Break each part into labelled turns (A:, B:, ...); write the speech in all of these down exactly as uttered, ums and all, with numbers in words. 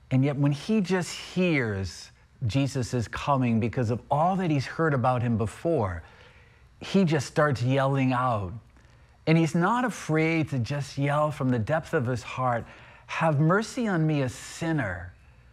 A: And yet when he just hears Jesus is coming because of all that he's heard about him before, he just starts yelling out. And he's not afraid to just yell from the depth of his heart, "Have mercy on me, a sinner."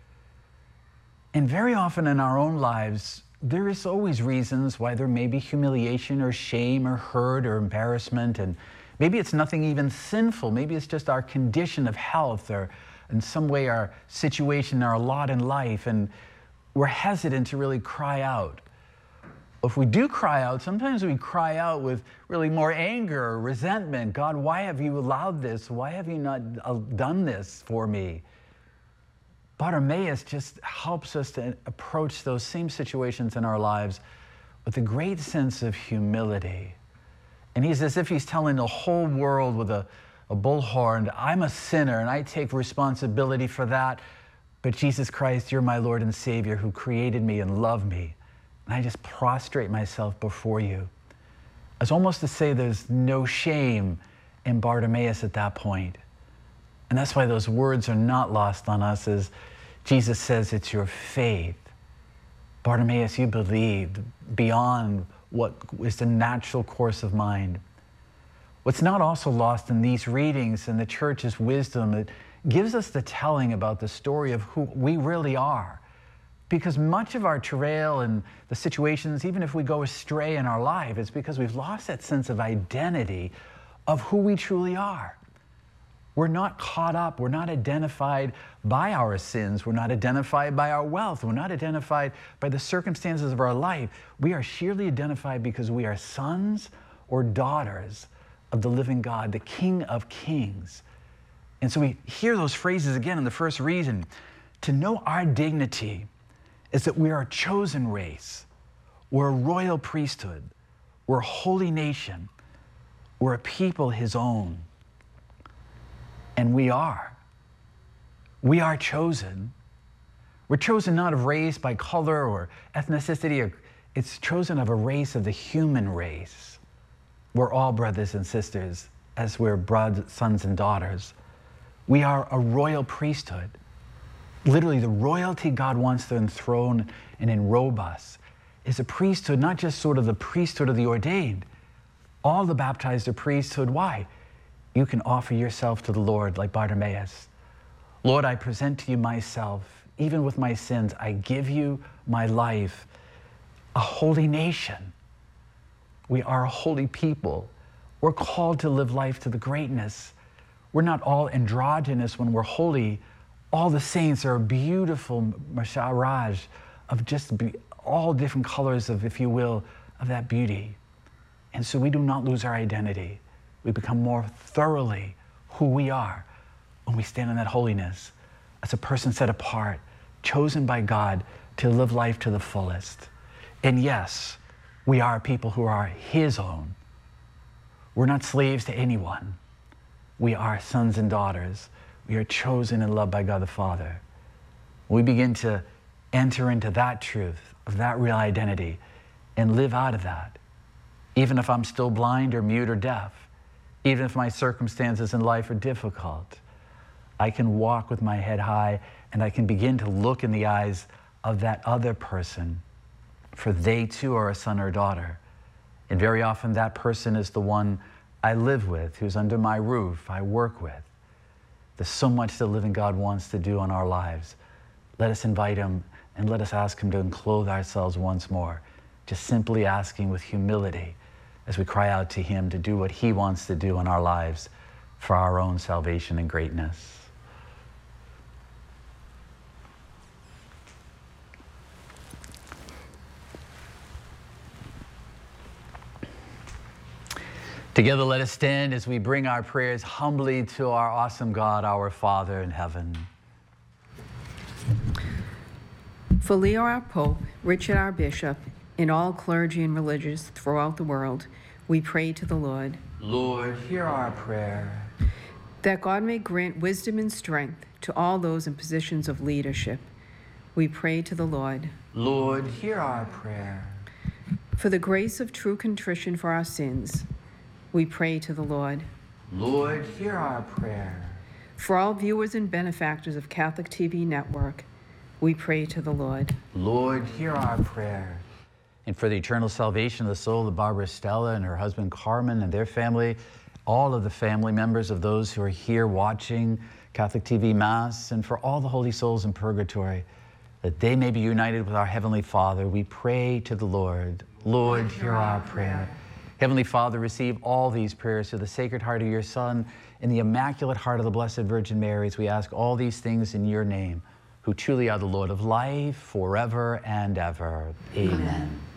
A: And very often in our own lives, there is always reasons why there may be humiliation or shame or hurt or embarrassment. And maybe it's nothing even sinful. Maybe it's just our condition of health or in some way our situation or our lot in life. And we're hesitant to really cry out. If we do cry out, sometimes we cry out with really more anger or resentment. God, why have you allowed this? Why have you not done this for me? Bartimaeus just helps us to approach those same situations in our lives with a great sense of humility. And he's as if he's telling the whole world with a, a bullhorn, I'm a sinner and I take responsibility for that. But Jesus Christ, you're my Lord and Savior who created me and loved me. And I just prostrate myself before you. It's almost to say there's no shame in Bartimaeus at that point. And that's why those words are not lost on us as Jesus says, it's your faith. Bartimaeus, you believed beyond what is the natural course of mind. What's not also lost in these readings and the church's wisdom, it gives us the telling about the story of who we really are. Because much of our travail and the situations, even if we go astray in our life, it's because we've lost that sense of identity of who we truly are. We're not caught up. We're not identified by our sins. We're not identified by our wealth. We're not identified by the circumstances of our life. We are sheerly identified because we are sons or daughters of the living God, the King of Kings. And so we hear those phrases again in the first reason. To know our dignity is that we are a chosen race. We're a royal priesthood. We're a holy nation. We're a people his own. And we are. We are chosen. We're chosen not of race by color or ethnicity. Or, it's chosen of a race of the human race. We're all brothers and sisters as we're brothers, sons and daughters. We are a royal priesthood. Literally, the royalty God wants to enthrone and enrobe us is a priesthood, not just sort of the priesthood of the ordained. All the baptized are priesthood. Why? You can offer yourself to the Lord like Bartimaeus. Lord, I present to you myself, even with my sins. I give you my life, a holy nation. We are a holy people. We're called to live life to the greatness. We're not all androgynous when we're holy. All the saints are a beautiful masharaj of just be, all different colors of, if you will, of that beauty. And so we do not lose our identity. We become more thoroughly who we are when we stand in that holiness as a person set apart, chosen by God to live life to the fullest. And yes, we are people who are his own. We're not slaves to anyone. We are sons and daughters. We are chosen and loved by God the Father. We begin to enter into that truth of that real identity and live out of that. Even if I'm still blind or mute or deaf, even if my circumstances in life are difficult, I can walk with my head high and I can begin to look in the eyes of that other person, for they too are a son or daughter. And very often that person is the one I live with, who's under my roof, I work with. There's so much the living God wants to do in our lives. Let us invite him and let us ask him to clothe ourselves once more, just simply asking with humility as we cry out to him to do what he wants to do in our lives for our own salvation and greatness. Together, let us stand as we bring our prayers humbly to our awesome God, our Father in heaven.
B: For Leo, our Pope, Richard, our Bishop, and all clergy and religious throughout the world, we pray to the Lord.
A: Lord, hear our prayer.
B: That God may grant wisdom and strength to all those in positions of leadership, we pray to the Lord.
A: Lord, hear our prayer.
B: For the grace of true contrition for our sins, we pray to the Lord.
A: Lord, hear our prayer.
B: For all viewers and benefactors of Catholic T V Network, we pray to the Lord.
A: Lord, hear our prayer. And for the eternal salvation of the soul of Barbara Stella and her husband Carmen and their family, all of the family members of those who are here watching Catholic T V Mass, and for all the holy souls in purgatory, that they may be united with our Heavenly Father, we pray to the Lord. Lord, hear our prayer. Heavenly Father, receive all these prayers through the Sacred Heart of your Son and the Immaculate Heart of the Blessed Virgin Mary, as we ask all these things in your name, who truly are the Lord of life, forever and ever. Amen. Amen.